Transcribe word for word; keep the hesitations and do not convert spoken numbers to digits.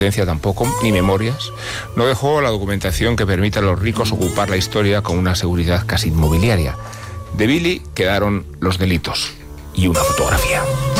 tampoco, ni memorias, no dejó la documentación que permite a los ricos ocupar la historia con una seguridad casi inmobiliaria. De Billy quedaron los delitos y una fotografía.